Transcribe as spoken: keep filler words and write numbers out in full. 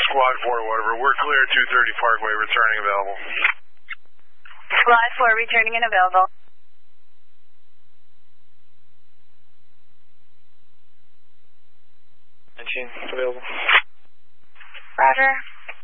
Squad four, whatever. We're clear, two thirty Parkway, returning available. Squad four, returning and available. nineteen, available. Roger.